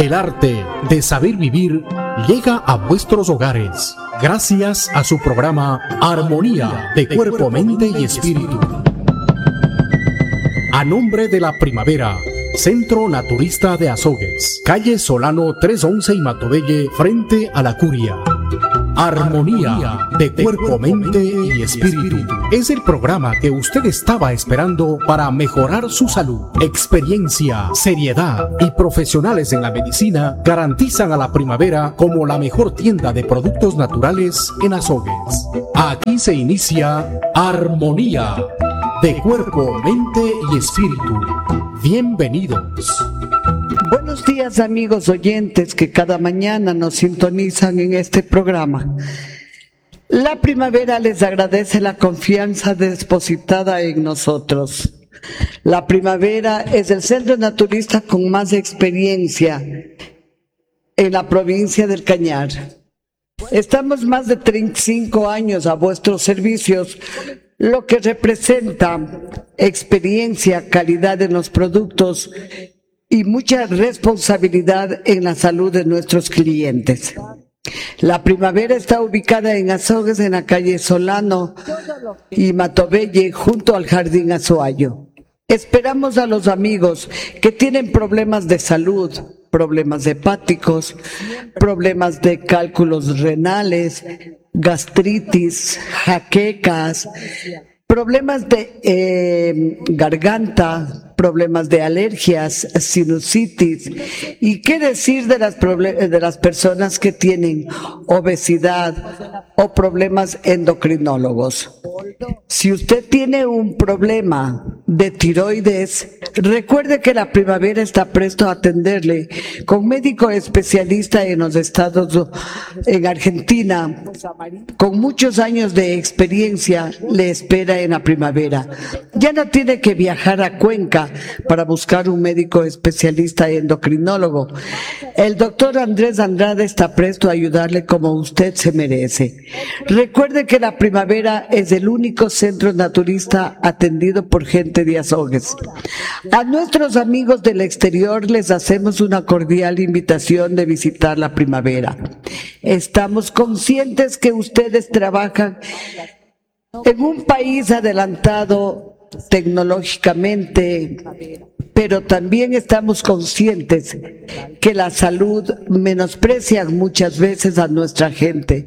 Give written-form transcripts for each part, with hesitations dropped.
El arte de saber vivir llega a vuestros hogares gracias a su programa Armonía de Cuerpo, Mente y Espíritu. A nombre de la Primavera, Centro Naturista de Azogues, calle Solano 311 y Matobelle, frente a la Curia. Armonía de Cuerpo, Mente y Espíritu es el programa que usted estaba esperando para mejorar su salud. Experiencia, seriedad y profesionales en la medicina garantizan a la Primavera como la mejor tienda de productos naturales en Azogues. Aquí se inicia Armonía de Cuerpo, Mente y Espíritu. Bienvenidos. Buenos días, amigos oyentes que cada mañana nos sintonizan en este programa. La Primavera les agradece la confianza depositada en nosotros. La Primavera es el centro naturista con más experiencia en la provincia del Cañar. Estamos más de 35 años a vuestros servicios, lo que representa experiencia, calidad en los productos y mucha responsabilidad en la salud de nuestros clientes. La Primavera está ubicada en Azogues, en la calle Solano y Matobelle, junto al Jardín Azuayo. Esperamos a los amigos que tienen problemas de salud, problemas hepáticos, problemas de cálculos renales, gastritis, jaquecas, problemas de garganta, problemas de alergias, sinusitis, y qué decir de las personas que tienen obesidad o problemas endocrinólogos. Si usted tiene un problema de tiroides, recuerde que la Primavera está presto a atenderle con médico especialista en los estados, en Argentina, con muchos años de experiencia, le espera en la Primavera. Ya no tiene que viajar a Cuenca para buscar un médico especialista endocrinólogo. El doctor Andrés Andrade está presto a ayudarle como usted se merece. Recuerde que la Primavera es el único centro naturista atendido por gente de Azogues. A nuestros amigos del exterior les hacemos una cordial invitación de visitar la Primavera. Estamos conscientes que ustedes trabajan en un país adelantado tecnológicamente, pero también estamos conscientes que la salud menosprecia muchas veces a nuestra gente.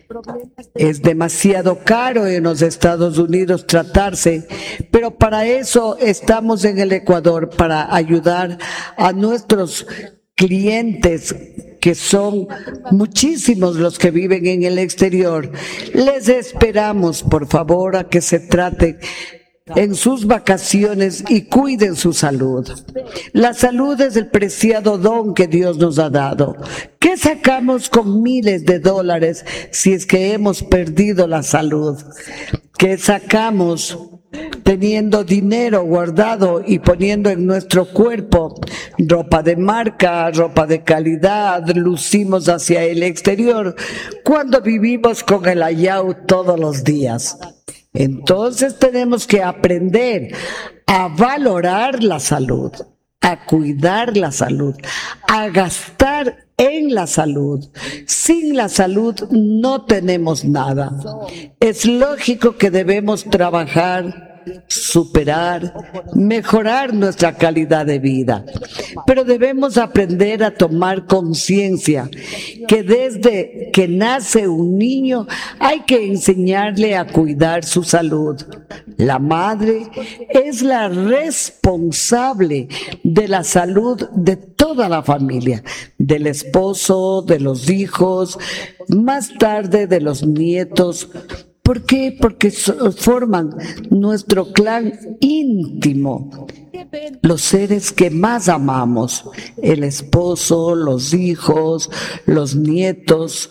Es demasiado caro en los Estados Unidos tratarse, pero para eso estamos en el Ecuador, para ayudar a nuestros clientes, que son muchísimos los que viven en el exterior. Les esperamos, por favor, a que se traten en sus vacaciones y cuiden su salud. La salud es el preciado don que Dios nos ha dado. ¿Qué sacamos con miles de dólares si es que hemos perdido la salud? ¿Qué sacamos teniendo dinero guardado y poniendo en nuestro cuerpo ropa de marca, ropa de calidad, lucimos hacia el exterior, cuando vivimos con el ayau todos los días? Entonces tenemos que aprender a valorar la salud, a cuidar la salud, a gastar en la salud. Sin la salud no tenemos nada. Es lógico que debemos trabajar, superar, mejorar nuestra calidad de vida. Pero debemos aprender a tomar conciencia que desde que nace un niño hay que enseñarle a cuidar su salud. La madre es la responsable de la salud de toda la familia, del esposo, de los hijos, más tarde de los nietos. ¿Por qué? Porque forman nuestro clan íntimo, los seres que más amamos, el esposo, los hijos, los nietos.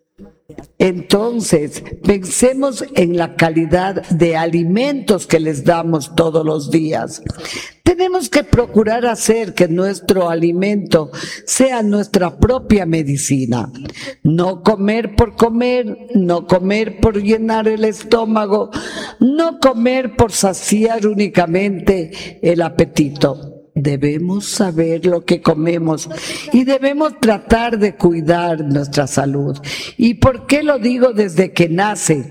Entonces, pensemos en la calidad de alimentos que les damos todos los días. Tenemos que procurar hacer que nuestro alimento sea nuestra propia medicina. No comer por comer, no comer por llenar el estómago, no comer por saciar únicamente el apetito. debemos saber lo que comemos y debemos tratar de cuidar nuestra salud. ¿Y por qué lo digo desde que nace?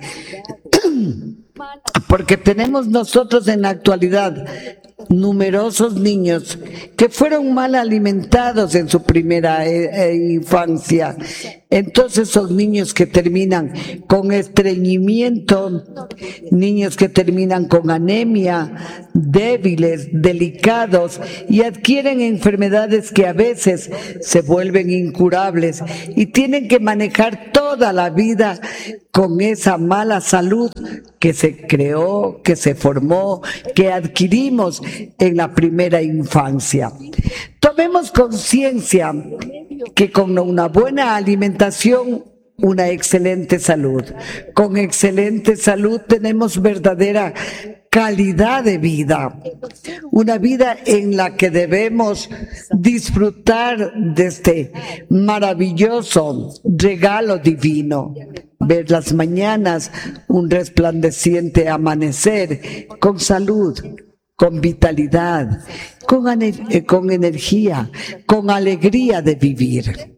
Porque tenemos nosotros en la actualidad numerosos niños que fueron mal alimentados en su primera infancia. Entonces son niños que terminan con estreñimiento, niños que terminan con anemia, débiles, delicados y adquieren enfermedades que a veces se vuelven incurables y tienen que manejar toda la vida con esa mala salud que se creó, que se formó, que adquirimos en la primera infancia. Tomemos conciencia que con una buena alimentación, una excelente salud. Con excelente salud tenemos verdadera calidad de vida, una vida en la que debemos disfrutar de este maravilloso regalo divino. Ver las mañanas un resplandeciente amanecer con salud, con vitalidad, con energía, con alegría de vivir.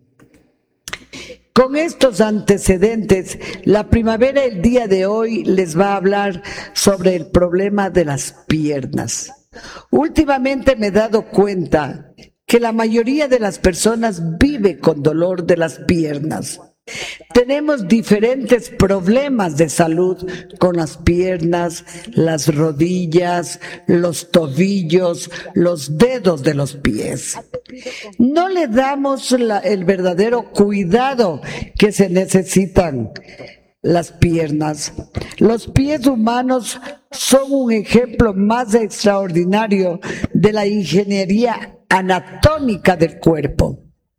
Con estos antecedentes, la primavera el día de hoy les va a hablar sobre el problema de las piernas. Últimamente me he dado cuenta que la mayoría de las personas vive con dolor de las piernas. Tenemos diferentes problemas de salud con las piernas, las rodillas, los tobillos, los dedos de los pies. No le damos el verdadero cuidado que se necesitan las piernas. Los pies humanos son un ejemplo más extraordinario de la ingeniería anatómica del cuerpo.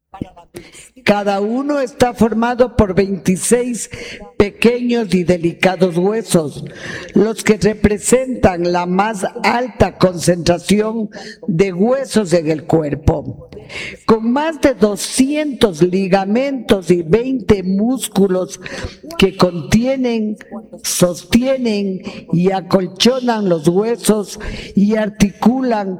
Cada uno está formado por 26 pequeños y delicados huesos, los que representan la más alta concentración de huesos en el cuerpo. Con más de 200 ligamentos y 20 músculos que contienen, sostienen y acolchonan los huesos y articulan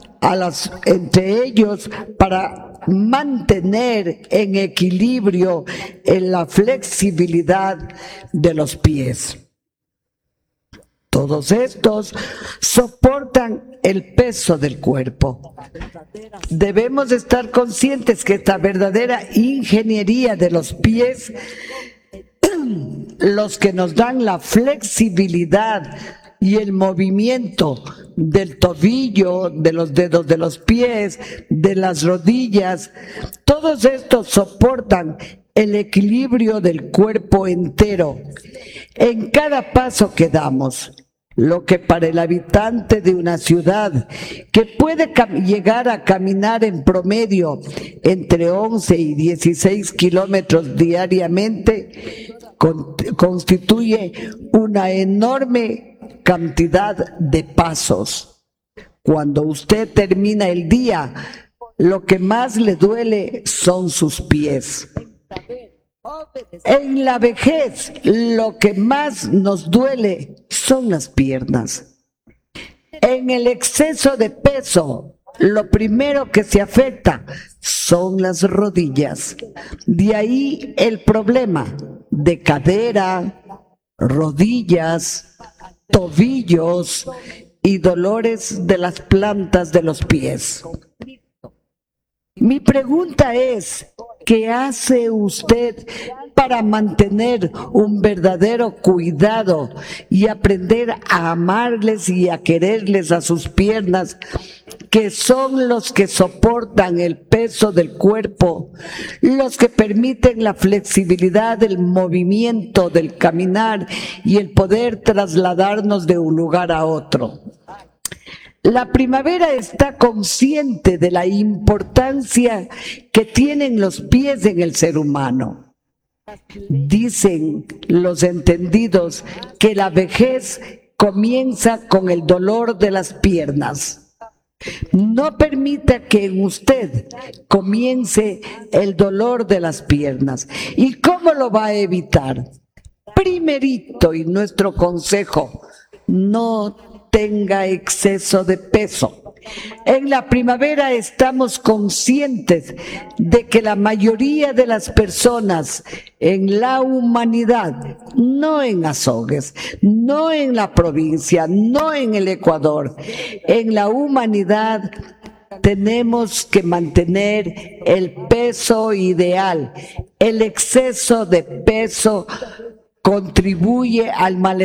entre ellos para mantener en equilibrio en la flexibilidad de los pies. Todos estos soportan el peso del cuerpo. Debemos estar conscientes que esta verdadera ingeniería de los pies, los que nos dan la flexibilidad y el movimiento del tobillo, de los dedos de los pies, de las rodillas, todos estos soportan el equilibrio del cuerpo entero en cada paso que damos. Lo que para el habitante de una ciudad que puede llegar a caminar en promedio entre 11 y 16 kilómetros diariamente, constituye una enorme cantidad de pasos. Cuando usted termina el día, lo que más le duele son sus pies. En la vejez, lo que más nos duele son las piernas. En el exceso de peso, lo primero que se afecta son las rodillas. De ahí el problema de cadera, rodillas, tobillos y dolores de las plantas de los pies. Mi pregunta es, ¿qué hace usted para mantener un verdadero cuidado y aprender a amarles y a quererles a sus piernas, que son los que soportan el peso del cuerpo, los que permiten la flexibilidad del movimiento, del caminar y el poder trasladarnos de un lugar a otro? La primavera está consciente de la importancia que tienen los pies en el ser humano. Dicen los entendidos que la vejez comienza con el dolor de las piernas. No permita que en usted comience el dolor de las piernas. ¿Y cómo lo va a evitar? Primerito, y nuestro consejo, no tenga exceso de peso. En la primavera estamos conscientes de que la mayoría de las personas en la humanidad, no en Azogues, no en la provincia, no en el Ecuador, en la humanidad tenemos que mantener el peso ideal. El exceso de peso contribuye al malestar